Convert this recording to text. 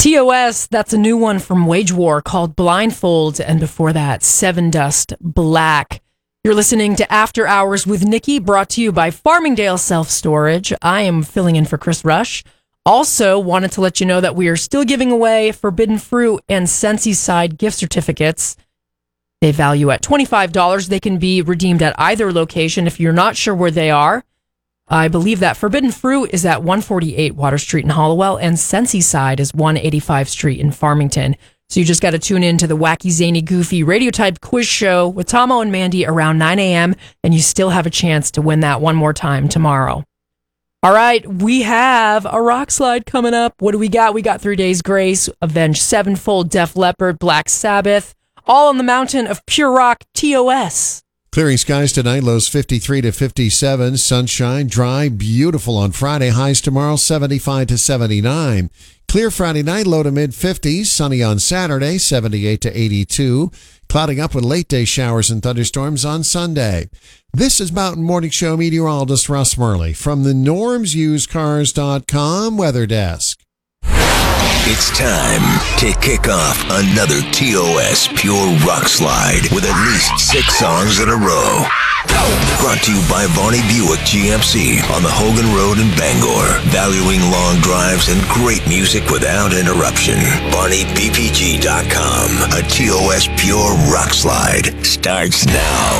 TOS, that's a new one from Wage War called Blindfold, and before that, Seven Dust Black. You're listening to After Hours with Nikki, brought to you by Farmingdale Self Storage. I am filling in for Chris Rush. Also, wanted to let you know that we are still giving away Forbidden Fruit and Sensi Side gift certificates. They value at $25. They can be redeemed at either location if you're not sure where they are. I believe that Forbidden Fruit is at 148 Water Street in Hollowell, and Sensi Side is 185 Street in Farmington. So you just got to tune in to the Wacky, Zany, Goofy radio type quiz show with Tomo and Mandy around 9 a.m. and you still have a chance to win that one more time tomorrow. All right, we have a rock slide coming up. What do we got? We got 3 Days Grace, Avenged Sevenfold, Def Leppard, Black Sabbath, all on the mountain of pure rock, TOS. Clearing skies tonight, lows 53 to 57. Sunshine, dry, beautiful on Friday. Highs tomorrow, 75 to 79. Clear Friday night, low to mid-50s. Sunny on Saturday, 78 to 82. Clouding up with late-day showers and thunderstorms on Sunday. This is Mountain Morning Show meteorologist Russ Murley from the NormsUseCars.com Weather Desk. It's time to kick off another TOS Pure Rock Slide with at least 6 songs in a row. Brought to you by Varney Buick GMC on the Hogan Road in Bangor. Valuing long drives and great music without interruption. VarneyBPG.com. A TOS Pure Rock Slide starts now.